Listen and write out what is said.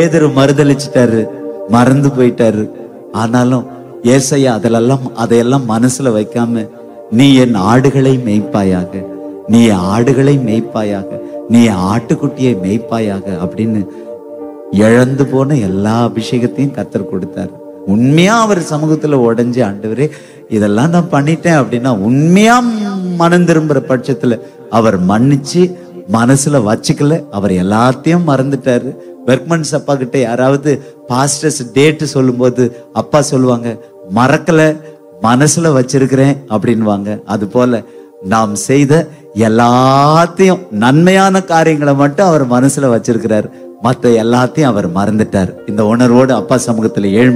பேதுரு மறுதலிச்சிட்டாரு, மறந்து போயிட்டாரு. ஆனாலும் ஏசையா அதையெல்லாம் மனசுல வைக்காம, நீ என் ஆடுகளை மேய்ப்பாயாக, நீ ஆடுகளை மேய்ப்பாயாக, நீ ஆட்டுக்குட்டியை மேய்ப்பாயாக அப்படின்னு இழந்து போன எல்லா அபிஷேகத்தையும் கர்த்தர் கொடுத்தாரு. உண்மையா அவர் சமூகத்துல உடைஞ்சு, ஆண்டவரே இதெல்லாம் நான் பண்ணிட்டேன் அப்படின்னா உண்மையா மனம் திரும்புற பட்சத்துல அவர் மன்னிச்சு மனசுல வச்சுக்கல, அவர் எல்லாத்தையும் மறந்துட்டாரு. பெர்க்மன்ஸ் அப்பா கிட்ட யாராவது பாஸ்டர்ஸ் டேட் சொல்லும் போது அப்பா சொல்லுவாங்க, மறக்கல, மனசுல வச்சிருக்கிறேன் அப்படின்வாங்க. அது போல நாம் செய்த எல்லாத்தையும், நன்மையான காரியங்களை மட்டும் அவர் மனசுல வச்சிருக்கிறார், மற்ற எல்லாத்தையும் அவர் மறந்துட்டார். இந்த உணர்வோடு அப்பா சமூகத்துல